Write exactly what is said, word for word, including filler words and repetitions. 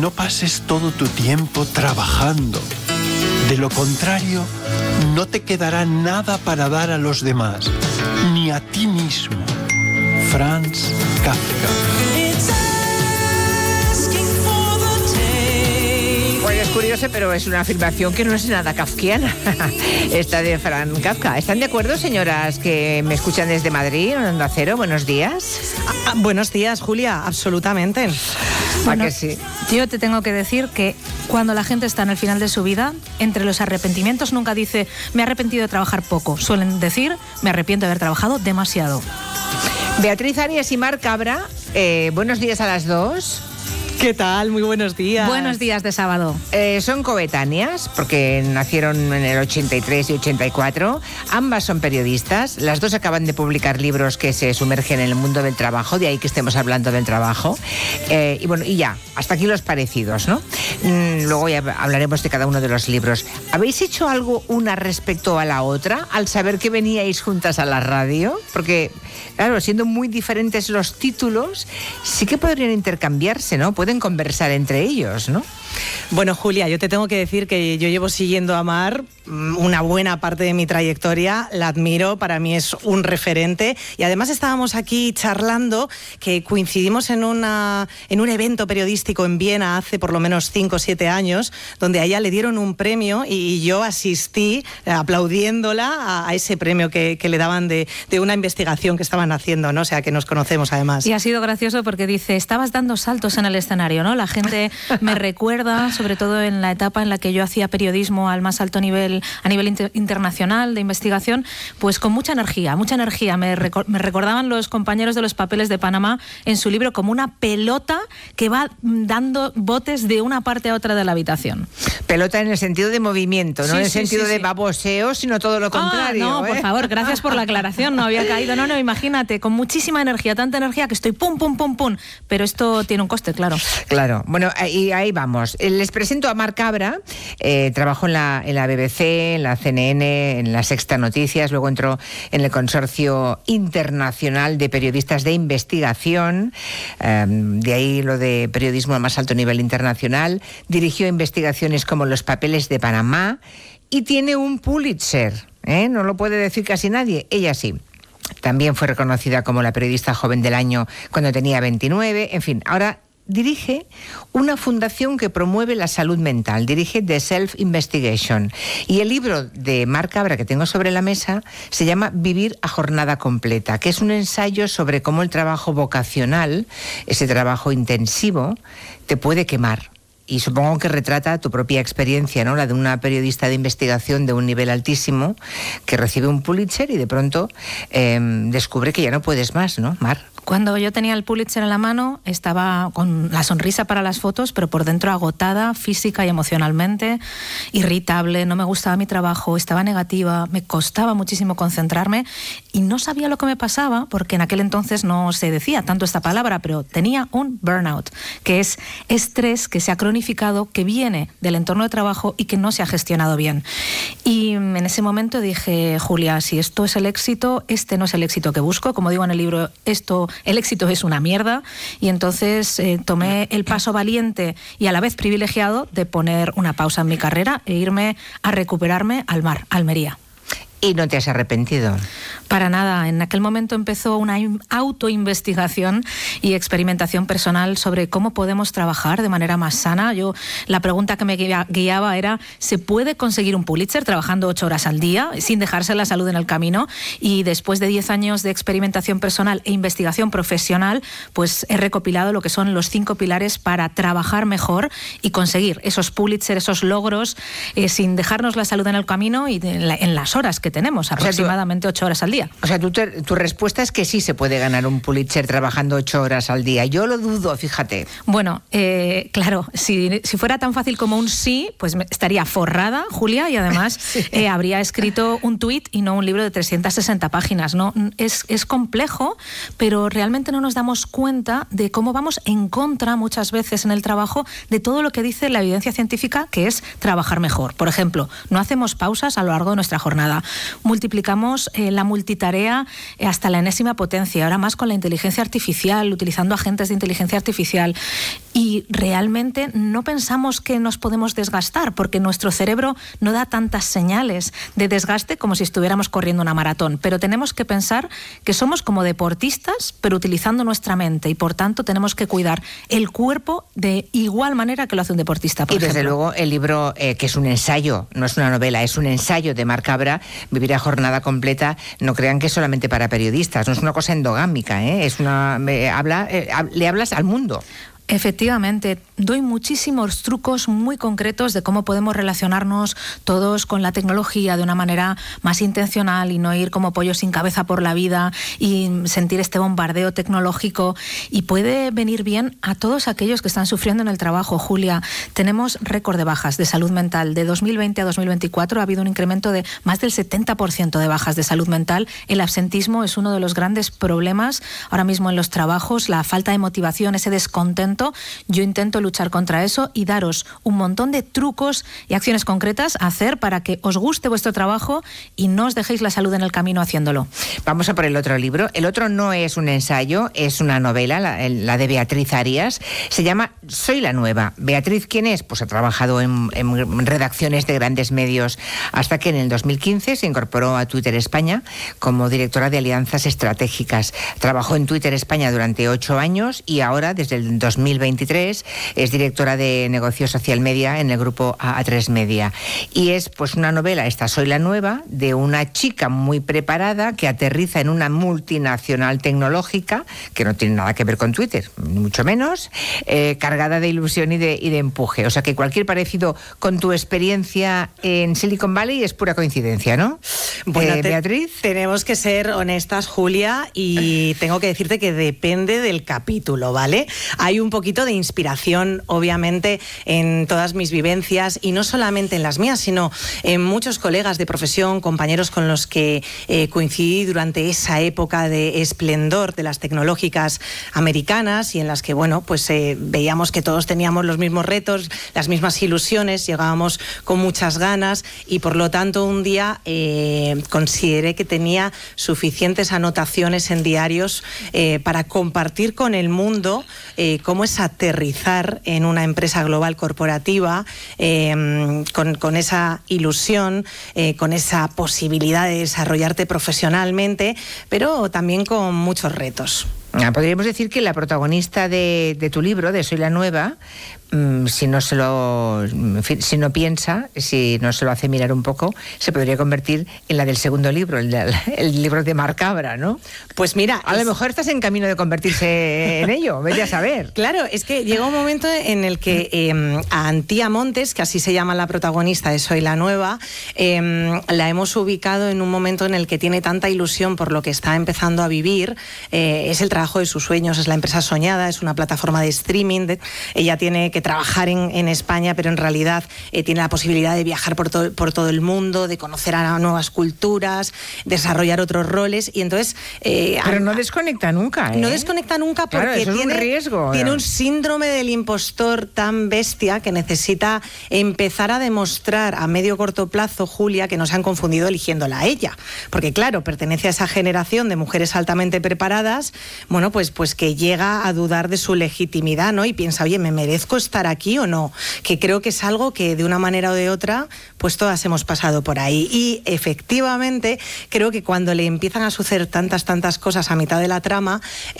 no pases todo tu tiempo trabajando. De lo contrario, no te quedará nada para dar a los demás, ni a ti mismo. Franz Kafka. Pues es curioso, pero es una afirmación que no es nada kafkiana. Esta de Franz Kafka. ¿Están de acuerdo, señoras que me escuchan desde Madrid, en Onda Cero? Buenos días. Ah, buenos días, Julia, absolutamente. Bueno, que sí? Yo te tengo que decir que cuando la gente está en el final de su vida, entre los arrepentimientos nunca dice me he arrepentido de trabajar poco. Suelen decir me arrepiento de haber trabajado demasiado. Beatriz Arias y Mar Cabra, eh, buenos días a las dos. ¿Qué tal? Muy buenos días. Buenos días de sábado. Eh, son coetáneas, porque nacieron en el ochenta y tres y ochenta y cuatro. Ambas son periodistas. Las dos acaban de publicar libros que se sumergen en el mundo del trabajo, de ahí que estemos hablando del trabajo. Eh, y bueno, y ya, hasta aquí los parecidos, ¿no? Mm, luego ya hablaremos de cada uno de los libros. ¿Habéis hecho algo una respecto a la otra al saber que veníais juntas a la radio? Porque, claro, siendo muy diferentes los títulos, sí que podrían intercambiarse, ¿no? Pueden conversar entre ellos, ¿no? Bueno, Julia, yo te tengo que decir que yo llevo siguiendo a Mar una buena parte de mi trayectoria, la admiro, para mí es un referente y además estábamos aquí charlando que coincidimos en, una, en un evento periodístico en Viena hace por lo menos cinco o siete años, donde a ella le dieron un premio y yo asistí aplaudiéndola a, a ese premio que, que le daban de, de una investigación que estaban haciendo, ¿no? O sea, que nos conocemos además. Y ha sido gracioso porque dice, estabas dando saltos en el escenario, ¿no? La gente me recuerda, sobre todo en la etapa en la que yo hacía periodismo al más alto nivel, a nivel inter- internacional de investigación, pues con mucha energía, mucha energía. Me, reco- me recordaban los compañeros de Los Papeles de Panamá en su libro como una pelota que va dando botes de una parte a otra de la habitación. Pelota en el sentido de movimiento, no Sí, en el sí, sentido sí, de sí. baboseo, sino todo lo contrario. Ah, no, ¿eh? por favor, gracias por la aclaración, no había caído. No, no, imagínate, con muchísima energía, tanta energía que estoy pum, pum, pum, pum. Pero esto tiene un coste, claro. Claro, bueno, y ahí vamos. Les presento a Mar Cabra, eh, trabajó en la, en la B B C, en la C N N, en la Sexta Noticias, luego entró en el Consorcio Internacional de Periodistas de Investigación, eh, de ahí lo de periodismo a más alto nivel internacional, dirigió investigaciones como Los Papeles de Panamá y tiene un Pulitzer, ¿eh? No lo puede decir casi nadie, ella sí. También fue reconocida como la periodista joven del año cuando tenía veintinueve, en fin, ahora dirige una fundación que promueve la salud mental, dirige The Self Investigation. Y el libro de Mar Cabra que tengo sobre la mesa se llama Vivir a jornada completa, que es un ensayo sobre cómo el trabajo vocacional, ese trabajo intensivo, te puede quemar. Y supongo que retrata tu propia experiencia, ¿no? La de una periodista de investigación de un nivel altísimo que recibe un Pulitzer y de pronto eh, descubre que ya no puedes más, ¿no, Mar? Cuando yo tenía el Pulitzer en la mano, estaba con la sonrisa para las fotos, pero por dentro agotada física y emocionalmente, irritable, no me gustaba mi trabajo, estaba negativa, me costaba muchísimo concentrarme y no sabía lo que me pasaba, porque en aquel entonces no se decía tanto esta palabra, pero tenía un burnout, que es estrés que se ha cronificado, que viene del entorno de trabajo y que no se ha gestionado bien. Y en ese momento dije, Julia, si esto es el éxito, este no es el éxito que busco. Como digo en el libro, esto... el éxito es una mierda, y entonces eh, tomé el paso valiente y a la vez privilegiado de poner una pausa en mi carrera e irme a recuperarme al mar, a Almería. ¿Y no te has arrepentido? Para nada. En aquel momento empezó una autoinvestigación y experimentación personal sobre cómo podemos trabajar de manera más sana. Yo, la pregunta que me guiaba era, ¿se puede conseguir un Pulitzer trabajando ocho horas al día sin dejarse la salud en el camino? Y después de diez años de experimentación personal e investigación profesional, pues he recopilado lo que son los cinco pilares para trabajar mejor y conseguir esos Pulitzer, esos logros, eh, sin dejarnos la salud en el camino y en, la, en las horas que tenemos, aproximadamente ocho horas al día. O sea, tu, tu respuesta es que sí se puede ganar un Pulitzer trabajando ocho horas al día. Yo lo dudo, fíjate. Bueno, eh, claro, si, si fuera tan fácil como un sí, pues me, estaría forrada, Julia, y además sí. eh, habría escrito un tuit y no un libro de trescientas sesenta páginas. ¿No? Es, es complejo, pero realmente no nos damos cuenta de cómo vamos en contra muchas veces en el trabajo de todo lo que dice la evidencia científica, que es trabajar mejor. Por ejemplo, no hacemos pausas a lo largo de nuestra jornada. Multiplicamos eh, la multitarea eh, hasta la enésima potencia, ahora más con la inteligencia artificial, utilizando agentes de inteligencia artificial. y realmente no pensamos que nos podemos desgastar porque nuestro cerebro no da tantas señales de desgaste como si estuviéramos corriendo una maratón, pero tenemos que pensar que somos como deportistas pero utilizando nuestra mente y por tanto tenemos que cuidar el cuerpo de igual manera que lo hace un deportista, por Y desde ejemplo. luego el libro, eh, que es un ensayo, no es una novela, es un ensayo de Mar Cabra, Vivir a jornada completa, no crean que es solamente para periodistas, no es una cosa endogámica, ¿eh? Es una, eh, habla, eh, le hablas al mundo. Efectivamente, doy muchísimos trucos muy concretos de cómo podemos relacionarnos todos con la tecnología de una manera más intencional y no ir como pollos sin cabeza por la vida y sentir este bombardeo tecnológico, y puede venir bien a todos aquellos que están sufriendo en el trabajo. Julia, tenemos récord de bajas de salud mental. De dos mil veinte a dos mil veinticuatro ha habido un incremento de más del setenta por ciento de bajas de salud mental. El absentismo es uno de los grandes problemas ahora mismo en los trabajos, la falta de motivación, ese descontento. Yo intento luchar contra eso y daros un montón de trucos y acciones concretas a hacer para que os guste vuestro trabajo y no os dejéis la salud en el camino haciéndolo. Vamos a por el otro libro. El otro no es un ensayo, es una novela, la, la de Beatriz Arias. Se llama Soy la Nueva. Beatriz, ¿quién es? Pues ha trabajado en, en redacciones de grandes medios hasta que en el dos mil quince se incorporó a Twitter España como directora de alianzas estratégicas. Trabajó en Twitter España durante ocho años y ahora, desde el dos mil veintitrés, es directora de negocio social media en el grupo A tres Media. Y es pues una novela, esta Soy la Nueva, de una chica muy preparada que aterriza en una multinacional tecnológica que no tiene nada que ver con Twitter, ni mucho menos, eh, cargada de ilusión y de, y de empuje. O sea que cualquier parecido con tu experiencia en Silicon Valley es pura coincidencia, ¿no? Bueno, eh, te, Beatriz. Tenemos que ser honestas, Julia, y tengo que decirte que depende del capítulo, ¿vale? Hay un poquito de inspiración, obviamente, en todas mis vivencias, y no solamente en las mías, sino en muchos colegas de profesión, compañeros con los que eh, coincidí durante esa época de esplendor de las tecnológicas americanas y en las que, bueno, pues eh, veíamos que todos teníamos los mismos retos, las mismas ilusiones, llegábamos con muchas ganas y, por lo tanto, un día eh, consideré que tenía suficientes anotaciones en diarios eh, para compartir con el mundo eh, cómo es aterrizar en una empresa global corporativa eh, con, con esa ilusión, eh, con esa posibilidad de desarrollarte profesionalmente, pero también con muchos retos. Podríamos decir que la protagonista de, de tu libro, de Soy la Nueva, mmm, si no se lo, si no piensa, si no se lo hace mirar un poco, se podría convertir en la del segundo libro, el, de, el libro de Mar Cabra, ¿no? Pues mira, a es... lo mejor estás en camino de convertirse en ello, vete a saber. Claro, es que llega un momento en el que eh, a Antía Montes, que así se llama la protagonista de Soy la Nueva, eh, la hemos ubicado en un momento en el que tiene tanta ilusión por lo que está empezando a vivir. Eh, es el trabajo de sus sueños, es la empresa soñada, es una plataforma de streaming. De, ella tiene que trabajar en, en España, pero en realidad eh, tiene la posibilidad de viajar por, to, por todo el mundo, de conocer a nuevas culturas, desarrollar otros roles, y entonces... Eh, pero a, no desconecta nunca, ¿eh? No desconecta nunca porque claro, eso tiene, es un riesgo, tiene ¿no? un síndrome del impostor tan bestia que necesita empezar a demostrar a medio corto plazo, Julia, que no se han confundido eligiéndola a ella. Porque claro, pertenece a esa generación de mujeres altamente preparadas, bueno, pues, pues que llega a dudar de su legitimidad, ¿no? Y piensa, oye, ¿me merezco estar aquí o no? Que creo que es algo que de una manera o de otra, pues todas hemos pasado por ahí. Y efectivamente, creo que cuando le empiezan a suceder tantas, tantas cosas a mitad de la trama,